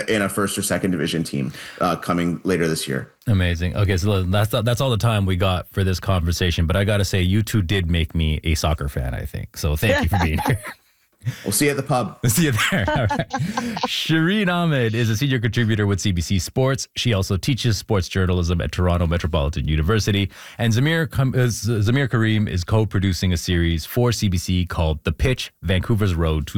in a first or second division team coming later this year. Amazing. Okay, so that's all the time we got for this conversation. But I got to say, you two did make me a soccer fan, I think. So thank you for being here. We'll see you at the pub. See you there. All right. Shireen Ahmed is a senior contributor with CBC Sports. She also teaches sports journalism at Toronto Metropolitan University. And Zamir Karim is co-producing a series for CBC called The Pitch, Vancouver's Road to